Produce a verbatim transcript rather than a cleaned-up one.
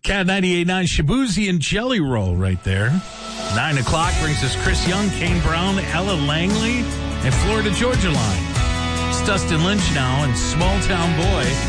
Cat ninety-eight point nine, Shabuzi and Jelly Roll right there. Nine o'clock brings us Chris Young, Kane Brown, Ella Langley, and Florida Georgia Line. It's Dustin Lynch now and Small Town Boy.